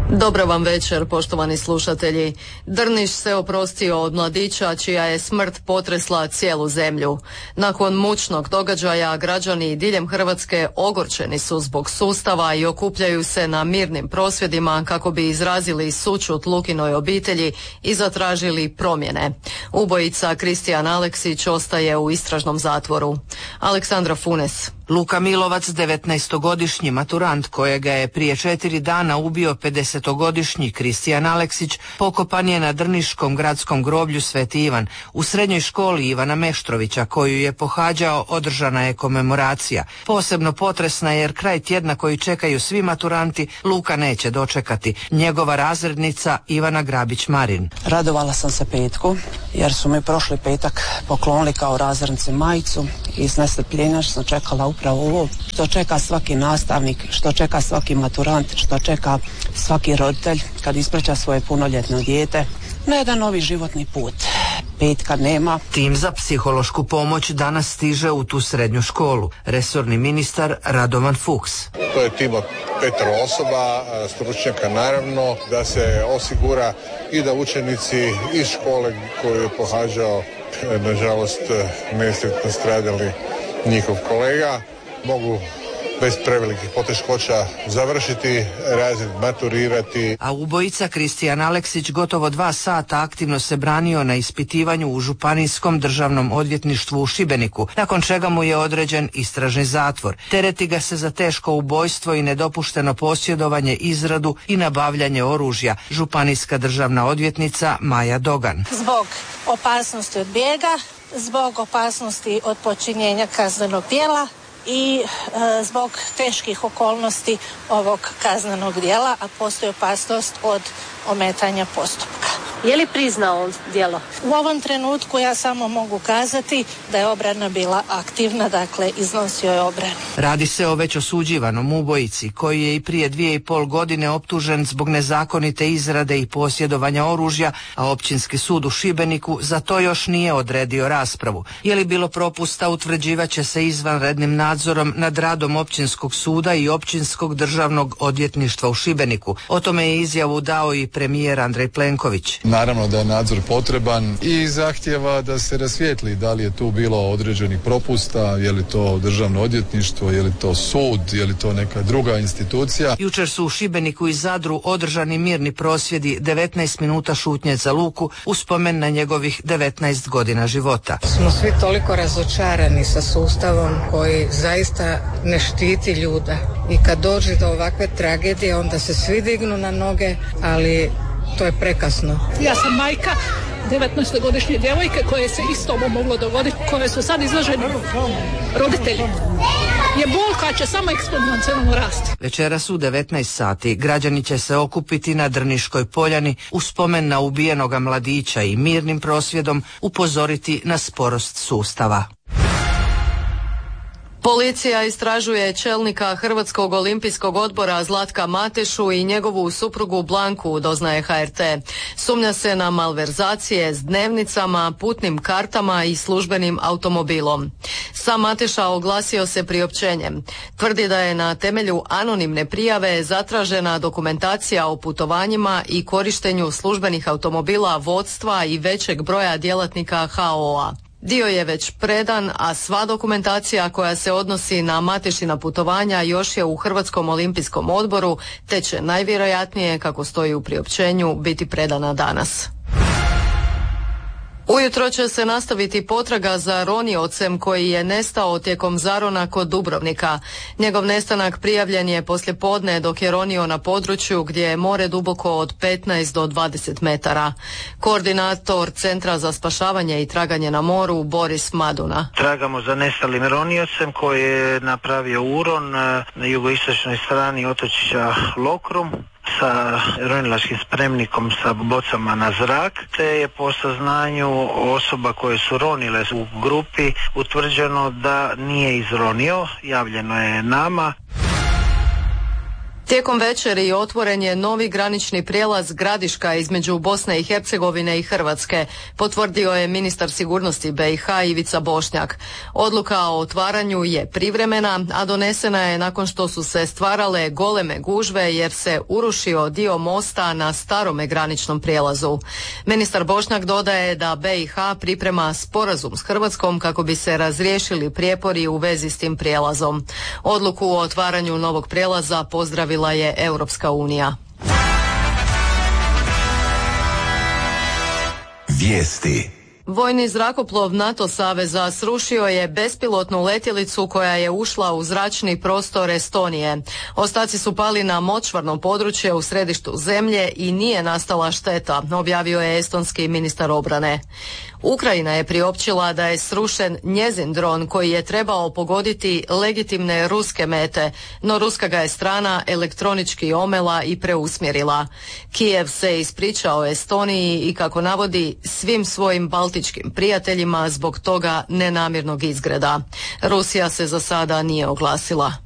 Dobro vam večer, poštovani slušatelji. Drniš se oprostio od mladića čija je smrt potresla cijelu zemlju. Nakon mučnog događaja građani diljem Hrvatske ogorčeni su zbog sustava i okupljaju se na mirnim prosvjedima kako bi izrazili sućut Lukinoj obitelji i zatražili promjene. Ubojica Kristijan Aleksić ostaje u istražnom zatvoru. Aleksandra Funes. Luka Milovac, 19-godišnji maturant kojega je prije 4 dana ubio 50-godišnji Kristijan Aleksić, pokopan je na Drniškom gradskom groblju Sveti Ivan. U srednjoj školi Ivana Meštrovića, koju je pohađao, održana je komemoracija. Posebno potresna jer kraj tjedna koji čekaju svi maturanti Luka neće dočekati. Njegova razrednica Ivana Grabić-Marin. Radovala sam se petku jer su mi prošli petak poklonili kao razrednici majicu i s nestrpljenjem sam čekala upravo ovo što čeka svaki nastavnik, što čeka svaki maturant, što čeka svaki roditelj kad ispraća svoje punoljetno dijete na jedan novi životni put. Petka nema. Tim za psihološku pomoć danas stiže u tu srednju školu. Resorni ministar Radovan Fuchs. To je tim od 5 osoba, stručnjaka naravno, da se osigura i da učenici iz škole koju je pohađao, nažalost nesretno stradali njihov kolega, mogu bez prevelikih poteškoća završiti razred, maturirati. A ubojica Kristijan Aleksić gotovo 2 sata aktivno se branio na ispitivanju u Županijskom državnom odvjetništvu u Šibeniku, nakon čega mu je određen istražni zatvor. Tereti ga se za teško ubojstvo i nedopušteno posjedovanje, izradu i nabavljanje oružja. Županijska državna odvjetnica Maja Dogan. Zbog opasnosti od bijega, zbog opasnosti od počinjenja kaznenog djela i zbog teških okolnosti ovog kaznenog djela, a postoji opasnost od ometanja postupka. Je li priznao djelo? U ovom trenutku ja samo mogu kazati da je obrana bila aktivna, dakle iznosio je obranu. Radi se o već osuđivanom ubojici koji je i prije 2,5 godine optužen zbog nezakonite izrade i posjedovanja oružja, a Općinski sud u Šibeniku za to još nije odredio raspravu. Je li bilo propusta, utvrđivat će se izvanrednim nadzorom nad radom Općinskog suda i Općinskog državnog odvjetništva u Šibeniku. O tome je izjavu dao i premijer Andrej Plenković. Naravno da je nadzor potreban i zahtjeva da se rasvijetli da li je tu bilo određenih propusta, je li to državno odvjetništvo, je li to sud, je li to neka druga institucija. Jučer su u Šibeniku i Zadru održani mirni prosvjedi, 19 minuta šutnje za Luku u spomen na njegovih 19 godina života. Smo svi toliko razočarani sa sustavom koji zaista ne štiti ljude i kad dođe do ovakve tragedije onda se svi dignu na noge, ali to je prekasno. Ja sam majka 19-godišnje djevojke koje se isto ovo moglo dogoditi, koje su sad izloženi roditelji. Je bol koja će samo eksponencijalno rasti. Večeras u 19 sati građani će se okupiti na Drniškoj poljani u spomen na ubijenoga mladića i mirnim prosvjedom upozoriti na sporost sustava. Policija istražuje čelnika Hrvatskog olimpijskog odbora Zlatka Matešu i njegovu suprugu Blanku, doznaje HRT. Sumnja se na malverzacije s dnevnicama, putnim kartama i službenim automobilom. Sam Mateša oglasio se priopćenjem. Tvrdi da je na temelju anonimne prijave zatražena dokumentacija o putovanjima i korištenju službenih automobila vodstva i većeg broja djelatnika HOA. Dio je već predan, a sva dokumentacija koja se odnosi na Matešina putovanja još je u Hrvatskom olimpijskom odboru, te će najvjerojatnije, kako stoji u priopćenju, biti predana danas. Ujutro će se nastaviti potraga za roniocem koji je nestao tijekom zarona kod Dubrovnika. Njegov nestanak prijavljen je poslijepodne dok je ronio na području gdje je more duboko od 15 do 20 metara. Koordinator Centra za spašavanje i traganje na moru Boris Maduna. Tragamo za nestalim roniocem koji je napravio uron na jugoistočnoj strani otočića Lokrum sa ronilačkim spremnikom sa bocama na zrak, te je po saznanju osoba koje su ronile u grupi utvrđeno da nije izronio, javljeno je nama. Tijekom večeri otvoren je novi granični prijelaz Gradiška između Bosne i Hercegovine i Hrvatske, potvrdio je ministar sigurnosti BiH Ivica Bošnjak. Odluka o otvaranju je privremena, a donesena je nakon što su se stvarale goleme gužve jer se urušio dio mosta na starome graničnom prijelazu. Ministar Bošnjak dodaje da BiH priprema sporazum s Hrvatskom kako bi se razriješili prijepori u vezi s tim prijelazom. Odluku o otvaranju novog prijelaza pozdravila je Europska unija. Vijesti. Vojni zrakoplov NATO saveza srušio je bespilotnu letjelicu koja je ušla u zračni prostor Estonije. Ostaci su pali na močvarno područje u središtu zemlje i nije nastala šteta, objavio je estonski ministar obrane. Ukrajina je priopćila da je srušen njezin dron koji je trebao pogoditi legitimne ruske mete, no ruska ga je strana elektronički omela i preusmjerila. Kijev se ispričao Estoniji i, kako navodi, svim svojim baltičkim prijateljima zbog toga nenamjernog izgreda. Rusija se za sada nije oglasila.